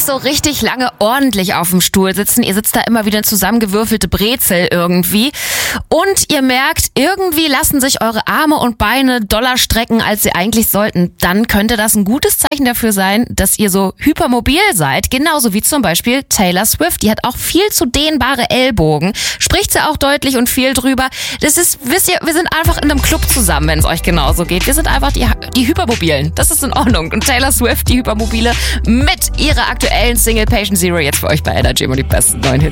so richtig lange ordentlich auf dem Stuhl sitzen. Ihr sitzt da immer wieder zusammengewürfelte Brezel irgendwie. Und ihr merkt, irgendwie lassen sich eure Arme und Beine doller strecken, als sie eigentlich sollten. Dann könnte das ein gutes Zeichen dafür sein, dass ihr so hypermobil seid. Genauso wie zum Beispiel Taylor Swift. Die hat auch viel zu dehnbare Ellbogen. Spricht sie auch deutlich und viel drüber. Das ist, wisst ihr, wir sind einfach in einem Club zusammen, wenn es euch genauso geht. Wir sind einfach die Hypermobilen. Das ist in Ordnung. Und Taylor Swift, die Hypermobile, mit ihrer aktuellen Single Patient Zero jetzt für euch bei Energy und die besten neuen Hits.